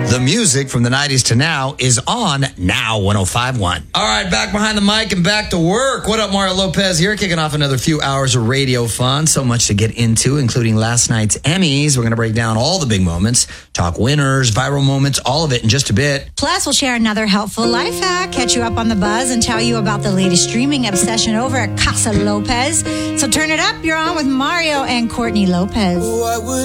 The music from the 90s to now is on Now 105.1. All right, back behind the mic and back to work. What up, Mario Lopez here, kicking off another few hours of radio fun. So much to get into, including last night's Emmys. We're going to break down all the big moments, talk winners, viral moments, all of it in just a bit. Plus, we'll share another helpful life hack, catch you up on the buzz, and tell you about the latest streaming obsession over at Casa Lopez. So turn it up. You're on with Mario and Courtney Lopez. What would